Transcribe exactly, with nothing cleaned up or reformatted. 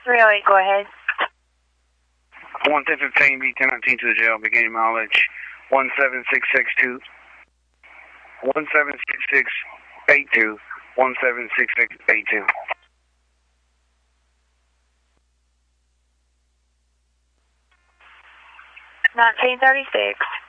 three oh eight, go ahead. one ten fifteen, B ten nineteen to the jail, beginning mileage one seven six six two. one seven six six eight two. one seven six six eight two. nineteen thirty-six.